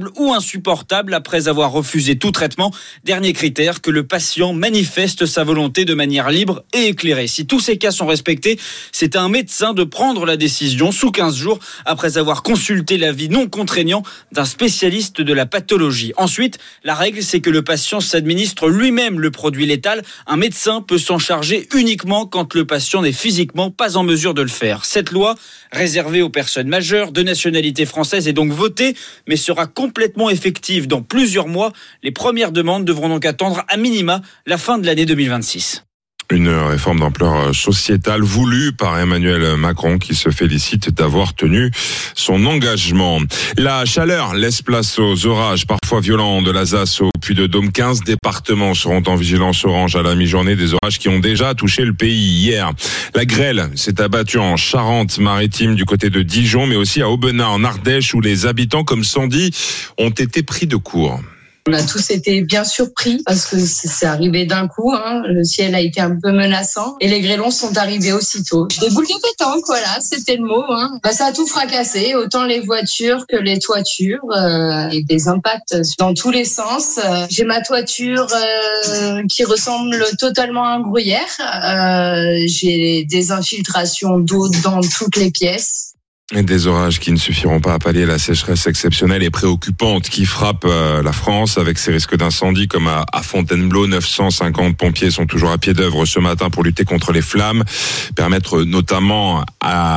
insupportable ou insupportable après avoir refusé tout traitement. Dernier critère, que le patient manifeste sa volonté de manière libre et éclairée. Si tous ces cas sont respectés, c'est à un médecin de prendre la décision sous 15 jours après avoir consulté l'avis non contraignant d'un spécialiste de la pathologie. Ensuite, la règle, c'est que le patient s'administre lui-même le produit létal. Un médecin peut s'en charger uniquement quand le patient n'est physiquement pas en mesure de le faire. Cette loi, réservée aux personnes majeures de nationalité française, est donc votée, mais sera complètement effective dans plusieurs mois. Les premières demandes devront donc attendre à minima la fin de l'année 2026. Une réforme d'ampleur sociétale voulue par Emmanuel Macron qui se félicite d'avoir tenu son engagement. La chaleur laisse place aux orages parfois violents de l'Alsace au Puy-de-Dôme. 15 départements seront en vigilance orange à la mi-journée, des orages qui ont déjà touché le pays hier. La grêle s'est abattue en Charente-Maritime du côté de Dijon, mais aussi à Aubenas en Ardèche où les habitants comme Sandy ont été pris de court. On a tous été bien surpris parce que c'est arrivé d'un coup. Le ciel a été un peu menaçant et les grêlons sont arrivés aussitôt. Des boules de pétanque, voilà, c'était le mot. Ça a tout fracassé, autant les voitures que les toitures et des impacts dans tous les sens. J'ai ma toiture qui ressemble totalement à un gruyère. J'ai des infiltrations d'eau dans toutes les pièces. Et des orages qui ne suffiront pas à pallier la sécheresse exceptionnelle et préoccupante qui frappe la France avec ces risques d'incendie comme à Fontainebleau. 950 pompiers sont toujours à pied d'œuvre ce matin pour lutter contre les flammes. Permettre notamment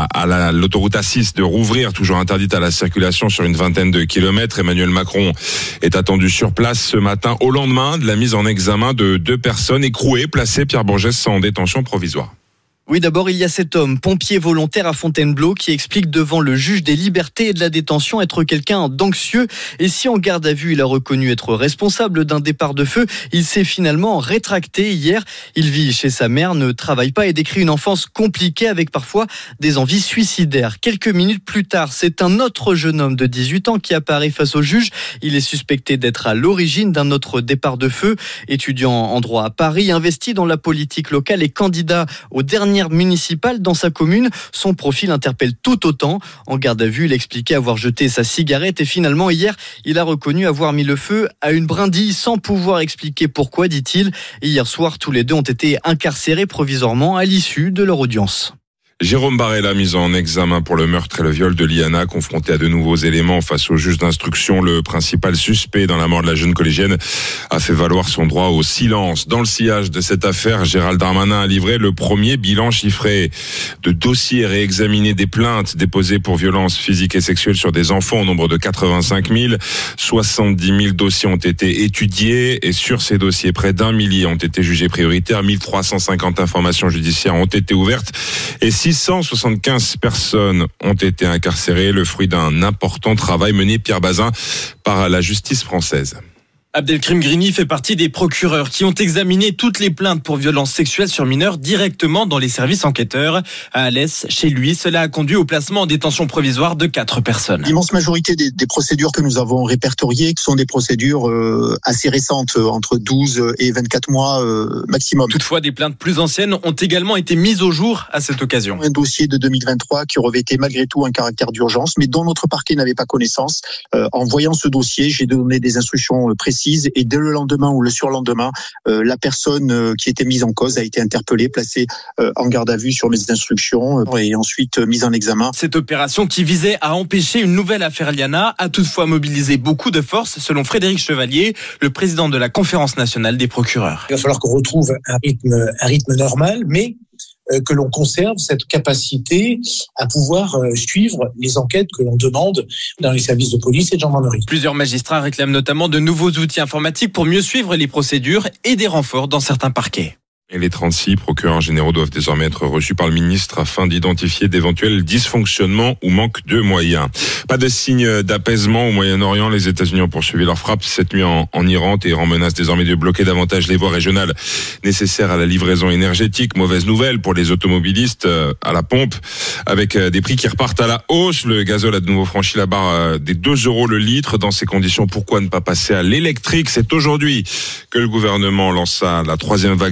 à l'autoroute A6 de rouvrir, toujours interdite à la circulation sur une vingtaine de kilomètres. Emmanuel Macron est attendu sur place ce matin au lendemain de la mise en examen de 2 personnes écrouées placées, Pierre Bourgès, en détention provisoire. Oui, d'abord, il y a cet homme, pompier volontaire à Fontainebleau, qui explique devant le juge des libertés et de la détention être quelqu'un d'anxieux. Et si en garde à vue, il a reconnu être responsable d'un départ de feu, il s'est finalement rétracté hier. Il vit chez sa mère, ne travaille pas et décrit une enfance compliquée avec parfois des envies suicidaires. Quelques minutes plus tard, c'est un autre jeune homme de 18 ans qui apparaît face au juge. Il est suspecté d'être à l'origine d'un autre départ de feu. Étudiant en droit à Paris, investi dans la politique locale et candidat au dernier municipal dans sa commune, son profil interpelle tout autant. En garde à vue, il expliquait avoir jeté sa cigarette et finalement hier, il a reconnu avoir mis le feu à une brindille sans pouvoir expliquer pourquoi, dit-il. Et hier soir, tous les deux ont été incarcérés provisoirement à l'issue de leur audience. Jérôme Barella, mis en examen pour le meurtre et le viol de Liana, confronté à de nouveaux éléments face au juge d'instruction. Le principal suspect dans la mort de la jeune collégienne a fait valoir son droit au silence. Dans le sillage de cette affaire, Gérald Darmanin a livré le premier bilan chiffré de dossiers réexaminés, des plaintes déposées pour violences physiques et sexuelles sur des enfants au nombre de 85 000. 70 000 dossiers ont été étudiés et sur ces dossiers, près d'1 millier ont été jugés prioritaires. 1350 informations judiciaires ont été ouvertes et 675 personnes ont été incarcérées, le fruit d'un important travail mené, Pierre Bazin, par la justice française. Abdelkrim Grini fait partie des procureurs qui ont examiné toutes les plaintes pour violences sexuelles sur mineurs directement dans les services enquêteurs. À Alès, chez lui, cela a conduit au placement en détention provisoire de 4 personnes. L'immense majorité des procédures que nous avons répertoriées sont des procédures assez récentes, entre 12 et 24 mois maximum. Toutefois, des plaintes plus anciennes ont également été mises au jour à cette occasion. Un dossier de 2023 qui revêtait malgré tout un caractère d'urgence, mais dont notre parquet n'avait pas connaissance. En voyant ce dossier, j'ai donné des instructions précises. Et dès le lendemain ou le surlendemain, la personne qui était mise en cause a été interpellée, placée en garde à vue sur mes instructions et ensuite mise en examen. Cette opération qui visait à empêcher une nouvelle affaire Liana a toutefois mobilisé beaucoup de forces, selon Frédéric Chevalier, le président de la Conférence nationale des procureurs. Il va falloir qu'on retrouve un rythme normal, mais que l'on conserve cette capacité à pouvoir suivre les enquêtes que l'on demande dans les services de police et de gendarmerie. Plusieurs magistrats réclament notamment de nouveaux outils informatiques pour mieux suivre les procédures et des renforts dans certains parquets. Et les 36 procureurs généraux doivent désormais être reçus par le ministre afin d'identifier d'éventuels dysfonctionnements ou manque de moyens. Pas de signe d'apaisement au Moyen-Orient. Les États-Unis ont poursuivi leur frappe cette nuit en Iran. Téhéran menace désormais de bloquer davantage les voies régionales nécessaires à la livraison énergétique. Mauvaise nouvelle pour les automobilistes à la pompe, avec des prix qui repartent à la hausse. Le gazole a de nouveau franchi la barre des 2 € le litre. Dans ces conditions, pourquoi ne pas passer à l'électrique ? C'est aujourd'hui que le gouvernement lança la 3e vague du leasing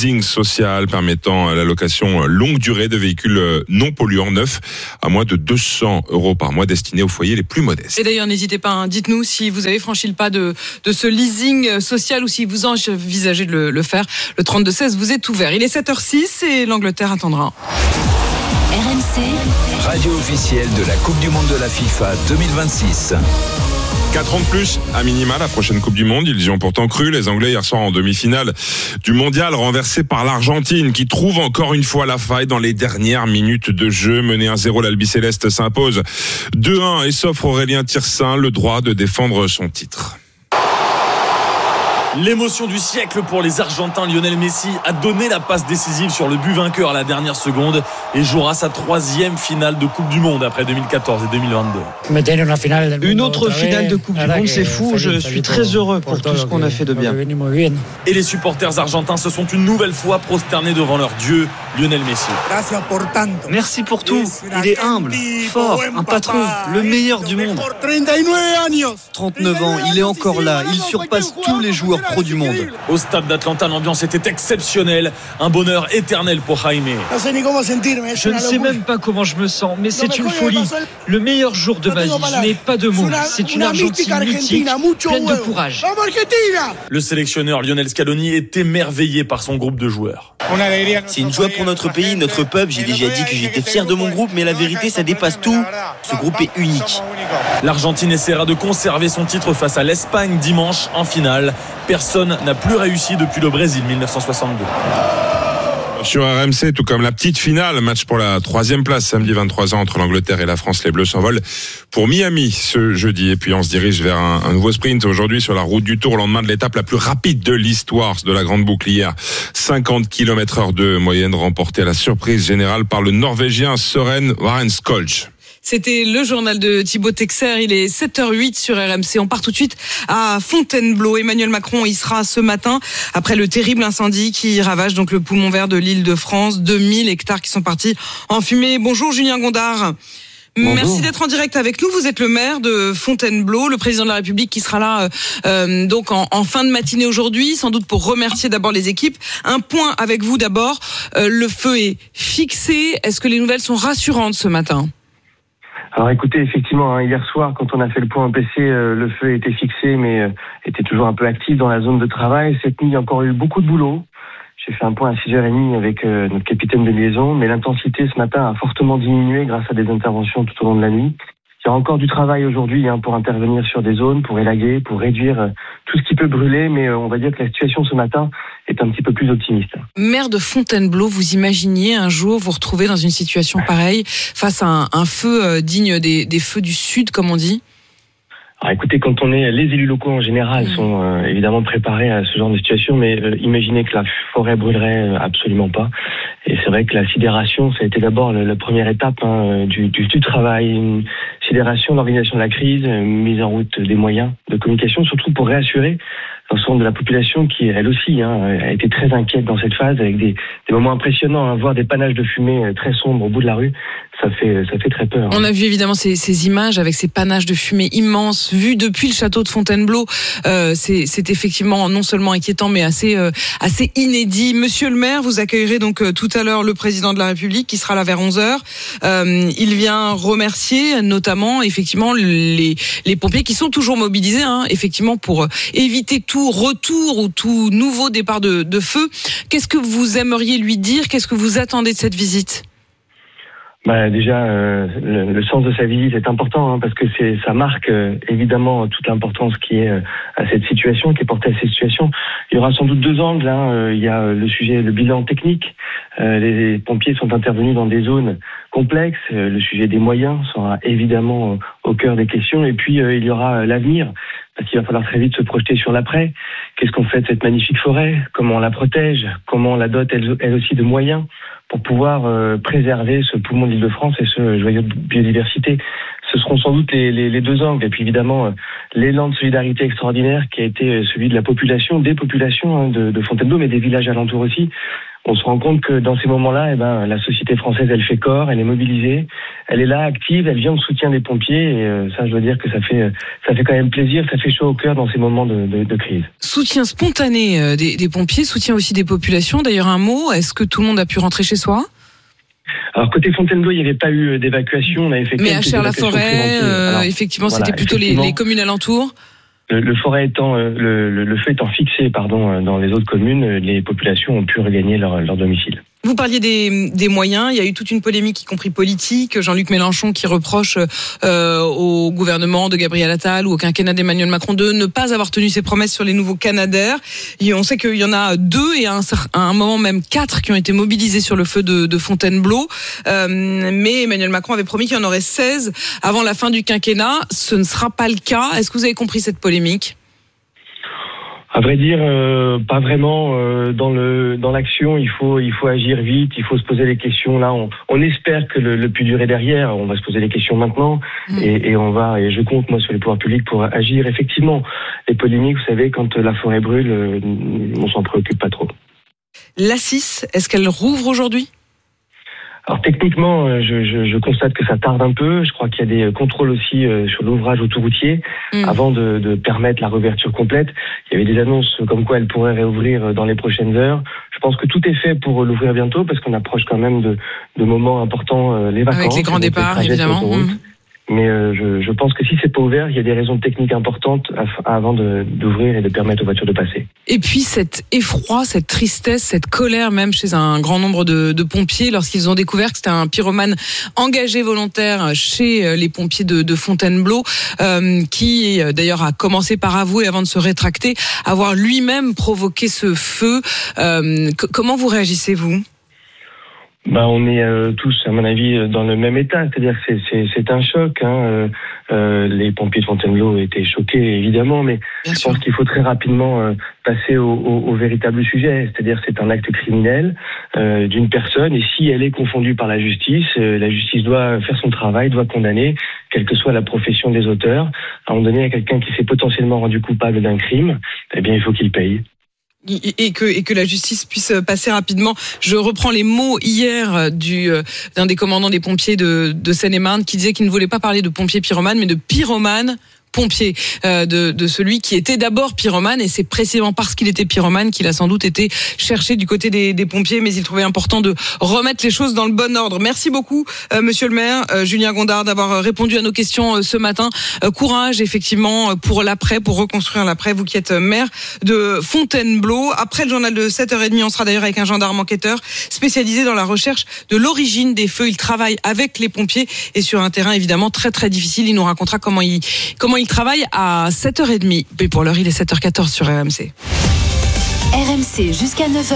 leasing social permettant l'allocation longue durée de véhicules non polluants neufs à moins de 200 € par mois destinés aux foyers les plus modestes. Et d'ailleurs, n'hésitez pas, dites-nous si vous avez franchi le pas de ce leasing social ou si vous envisagez de le faire. Le 32-16 vous est ouvert. Il est 7h06 et l'Angleterre attendra. RMC, radio officielle de la Coupe du Monde de la FIFA 2026. 4 ans de plus, à minima, la prochaine Coupe du Monde. Ils y ont pourtant cru, les Anglais, hier soir en demi-finale du Mondial, renversés par l'Argentine, qui trouve encore une fois la faille dans les dernières minutes de jeu. Mené 1-0, l'Albiceleste s'impose 2-1 et s'offre Aurélien Tiersin le droit de défendre son titre. L'émotion du siècle pour les Argentins. Lionel Messi a donné la passe décisive sur le but vainqueur à la dernière seconde et jouera sa 3e finale de Coupe du Monde après 2014 et 2022. Une autre finale de Coupe du Monde, c'est fou. Je suis très heureux pour tout ce qu'on a fait de bien. Et les supporters argentins se sont une nouvelle fois prosternés devant leur dieu, Lionel Messi. Merci pour tout. Il est humble, fort, un patron, le meilleur du monde. 39 ans, il est encore là. Il surpasse tous les joueurs pro du monde. Au stade d'Atlanta, l'ambiance était exceptionnelle. Un bonheur éternel pour Jaime. Je ne sais même pas comment je me sens, mais c'est une folie. Le meilleur jour de ma vie, je n'ai pas de mots. C'est une Argentine mythique, pleine de courage. Le sélectionneur Lionel Scaloni est émerveillé par son groupe de joueurs. C'est une joie pour notre pays, notre peuple. J'ai déjà dit que j'étais fier de mon groupe, mais la vérité, ça dépasse tout. Ce groupe est unique. L'Argentine essaiera de conserver son titre face à l'Espagne dimanche en finale. Personne n'a plus réussi depuis le Brésil 1962. Sur RMC, tout comme la petite finale, match pour la 3e place samedi 23h entre l'Angleterre et la France. Les Bleus s'envolent pour Miami ce jeudi. Et puis on se dirige vers un nouveau sprint aujourd'hui sur la route du Tour, au lendemain de l'étape la plus rapide de l'histoire de la Grande Boucle hier. 50 km/h de moyenne remportée à la surprise générale par le Norvégien Søren Varenskolj. C'était le journal de Thibaut Texer. Il est 7h08 sur RMC. On part tout de suite à Fontainebleau. Emmanuel Macron y sera ce matin après le terrible incendie qui ravage donc le poumon vert de l'Île-de-France. 2000 hectares qui sont partis en fumée. Bonjour Julien Gondard. Bonjour. Merci d'être en direct avec nous. Vous êtes le maire de Fontainebleau, le président de la République qui sera là donc en fin de matinée aujourd'hui, sans doute pour remercier d'abord les équipes. Un point avec vous d'abord. Le feu est fixé. Est-ce que les nouvelles sont rassurantes ce matin ? Alors écoutez, effectivement, hier soir, quand on a fait le point PC, le feu était fixé, mais était toujours un peu actif dans la zone de travail. Cette nuit, il y a encore eu beaucoup de boulot. J'ai fait un point à 6h30 avec notre capitaine de liaison, mais l'intensité ce matin a fortement diminué grâce à des interventions tout au long de la nuit. Il y a encore du travail aujourd'hui pour intervenir sur des zones, pour élaguer, pour réduire tout ce qui peut brûler, mais on va dire que la situation ce matin est un petit peu plus optimiste. Maire de Fontainebleau, vous imaginiez un jour vous retrouver dans une situation pareille, face à un feu digne des feux du Sud, comme on dit ? Alors écoutez, quand on est, les élus locaux en général sont évidemment préparés à ce genre de situation, mais imaginez que la forêt brûlerait absolument pas. Et c'est vrai que la sidération, ça a été d'abord la première étape du travail, une sidération, l'organisation de la crise, mise en route des moyens de communication, surtout pour réassurer l'ensemble de la population qui, elle aussi, a été très inquiète dans cette phase, avec des moments impressionnants, voir des panaches de fumée très sombres au bout de la rue. Ça fait très peur. On a vu évidemment ces images avec ces panaches de fumée immenses vues depuis le château de Fontainebleau. C'est effectivement non seulement inquiétant mais assez inédit. Monsieur le maire, vous accueillerez donc tout à l'heure le président de la République qui sera là vers 11h. Il vient remercier notamment effectivement les pompiers qui sont toujours mobilisés effectivement pour éviter tout retour ou tout nouveau départ de feu. Qu'est-ce que vous aimeriez lui dire ? Qu'est-ce que vous attendez de cette visite ? Déjà, le sens de sa visite est important parce que ça marque évidemment toute l'importance qui est à cette situation, qui est portée à cette situation. Il y aura sans doute 2 angles. Il y a le bilan technique. Les pompiers sont intervenus dans des zones complexes. Le sujet des moyens sera évidemment au cœur des questions. Et puis il y aura l'avenir, parce qu'il va falloir très vite se projeter sur l'après. Qu'est-ce qu'on fait de cette magnifique forêt ? Comment on la protège ? Comment on la dote elle aussi de moyens pour pouvoir préserver ce poumon de l'Île-de-France et ce joyau de biodiversité. Ce seront sans doute les 2 angles. Et puis évidemment, l'élan de solidarité extraordinaire qui a été celui de la population, des populations de Fontainebleau, mais des villages alentours aussi. on se rend compte que dans ces moments-là, la société française, elle fait corps, elle est mobilisée, elle est là, active, elle vient en soutien des pompiers. Et ça, je dois dire que ça fait quand même plaisir, ça fait chaud au cœur dans ces moments de crise. Soutien spontané des pompiers, soutien aussi des populations. D'ailleurs, un mot, est-ce que tout le monde a pu rentrer chez soi ? Alors côté Fontainebleau, il n'y avait pas eu d'évacuation, on avait fait. Mais à Cher-la-Forêt, effectivement, c'était plutôt les communes alentours. Le feu étant fixé, dans les autres communes, les populations ont pu regagner leur domicile. Vous parliez des moyens, il y a eu toute une polémique, y compris politique. Jean-Luc Mélenchon qui reproche au gouvernement de Gabriel Attal ou au quinquennat d'Emmanuel Macron de ne pas avoir tenu ses promesses sur les nouveaux Canadair. Et on sait qu'il y en a 2 et à un moment même 4 qui ont été mobilisés sur le feu de Fontainebleau. Mais Emmanuel Macron avait promis qu'il y en aurait 16 avant la fin du quinquennat. Ce ne sera pas le cas. Est-ce que vous avez compris cette polémique ? À vrai dire, pas vraiment. Dans l'action, il faut agir vite, il faut se poser les questions. Là, on espère que le plus dur est derrière. On va se poser les questions maintenant, et je compte moi sur les pouvoirs publics pour agir. Effectivement, les polémiques, vous savez, quand la forêt brûle, on s'en préoccupe pas trop. L'A6, est-ce qu'elle rouvre aujourd'hui ? Alors techniquement, je constate que ça tarde un peu. Je crois qu'il y a des contrôles aussi sur l'ouvrage autoroutier avant de permettre la réouverture complète. Il y avait des annonces comme quoi elle pourrait réouvrir dans les prochaines heures. Je pense que tout est fait pour l'ouvrir bientôt parce qu'on approche quand même de moments importants, les vacances. Avec les grands départs, évidemment. Mais je pense que si c'est pas ouvert, il y a des raisons techniques importantes avant d'ouvrir et de permettre aux voitures de passer. Et puis cet effroi, cette tristesse, cette colère même chez un grand nombre de pompiers lorsqu'ils ont découvert que c'était un pyromane engagé volontaire chez les pompiers de Fontainebleau, qui d'ailleurs a commencé par avouer avant de se rétracter avoir lui-même provoqué ce feu. Comment vous réagissez-vous ? On est tous, à mon avis, dans le même état. C'est-à-dire que c'est un choc. Les pompiers de Fontainebleau étaient choqués, évidemment, mais je pense qu'il faut très rapidement passer au véritable sujet. C'est-à-dire c'est un acte criminel d'une personne, et si elle est confondue par la justice doit faire son travail, doit condamner, quelle que soit la profession des auteurs. À un moment donné, il y a quelqu'un qui s'est potentiellement rendu coupable d'un crime, eh bien, il faut qu'il paye. Et que la justice puisse passer rapidement. Je reprends les mots hier d'un des commandants des pompiers de Seine-et-Marne qui disait qu'il ne voulait pas parler de pompiers pyromanes mais de pyromanes pompier de celui qui était d'abord pyromane, et c'est précisément parce qu'il était pyromane qu'il a sans doute été cherché du côté des pompiers, mais il trouvait important de remettre les choses dans le bon ordre. Merci beaucoup monsieur le maire Julien Gondard d'avoir répondu à nos questions ce matin. Courage effectivement pour l'après, pour reconstruire l'après, vous qui êtes maire de Fontainebleau. Après le journal de 7h30, on sera d'ailleurs avec un gendarme enquêteur spécialisé dans la recherche de l'origine des feux. Il travaille avec les pompiers et sur un terrain évidemment très très difficile. Il nous racontera comment il travaille à 7h30. Et pour l'heure, il est 7h14 sur RMC. RMC jusqu'à 9h.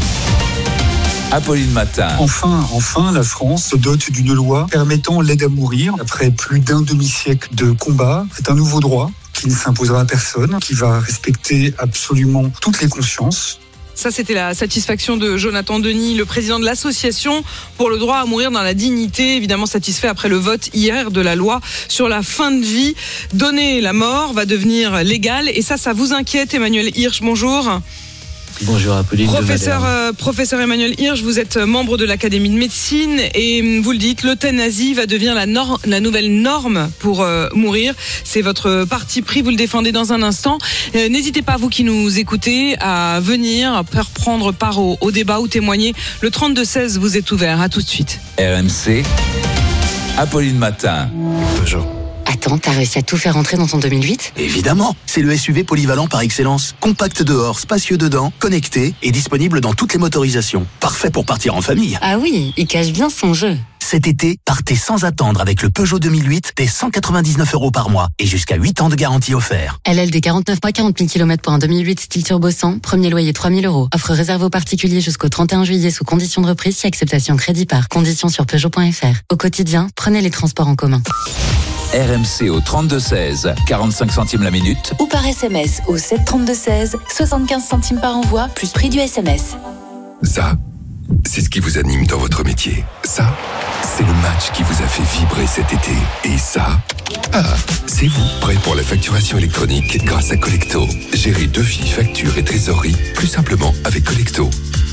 Apolline Matin. Enfin, la France se dote d'une loi permettant l'aide à mourir. Après plus d'un demi-siècle de combat, c'est un nouveau droit qui ne s'imposera à personne, qui va respecter absolument toutes les consciences. Ça, c'était la satisfaction de Jonathan Denis, le président de l'association pour le droit à mourir dans la dignité, évidemment satisfait après le vote hier de la loi sur la fin de vie. Donner la mort va devenir légal, et ça vous inquiète, Emmanuel Hirsch, bonjour. Bonjour Apolline. Professeur Emmanuel Hirsch, vous êtes membre de l'Académie de médecine et vous le dites, l'euthanasie va devenir la nouvelle norme pour mourir. C'est votre parti pris, vous le défendez dans un instant. N'hésitez pas, vous qui nous écoutez, à venir prendre part au débat ou témoigner. Le 32-16 vous est ouvert. À tout de suite. RMC, Apolline Matin. Bonjour. Attends, t'as réussi à tout faire rentrer dans ton 2008 ? Évidemment, c'est le SUV polyvalent par excellence. Compact dehors, spacieux dedans, connecté et disponible dans toutes les motorisations. Parfait pour partir en famille. Ah oui, il cache bien son jeu. Cet été, partez sans attendre avec le Peugeot 2008 dès 199 € par mois et jusqu'à 8 ans de garantie offert. LLD 49 mois, 40 000 km pour un 2008 style turbo 100, premier loyer 3 000 €. Offre réservée aux particuliers jusqu'au 31 juillet sous condition de reprise si acceptation crédit par. Conditions sur Peugeot.fr. Au quotidien, prenez les transports en commun. RMC au 32-16, 45 centimes la minute. Ou par SMS au 732-16, 75 centimes par envoi, plus prix du SMS. Ça, c'est ce qui vous anime dans votre métier. Ça, c'est le match qui vous a fait vibrer cet été. Et ça, c'est vous, prêt pour la facturation électronique grâce à Collecto. Gérez devis, factures et trésorerie plus simplement avec Collecto.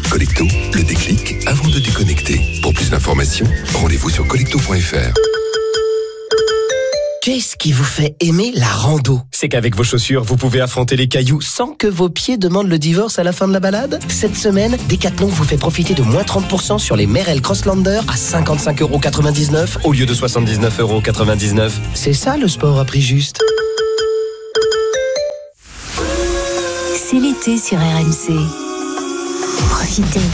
Collecto, le déclic avant de déconnecter. Pour plus d'informations, rendez-vous sur collecto.fr. Qu'est-ce qui vous fait aimer la rando? C'est qu'avec vos chaussures, vous pouvez affronter les cailloux sans que vos pieds demandent le divorce à la fin de la balade. Cette semaine, Decathlon vous fait profiter de moins 30% sur les Merrell Crosslander à 55,99€ au lieu de 79,99€. C'est ça le sport à prix juste. C'est l'été sur RMC. Profitez